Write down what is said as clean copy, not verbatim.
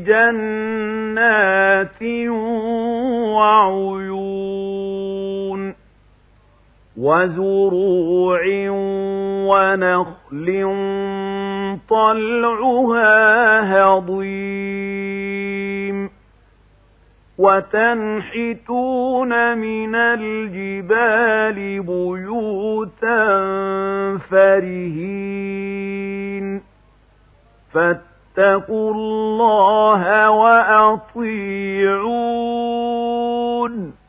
جنات وعيون وزروع ونخل طلعها هضيم وتنحتون من الجبال بيوتا فرهين فاتقوا الله وأطيعون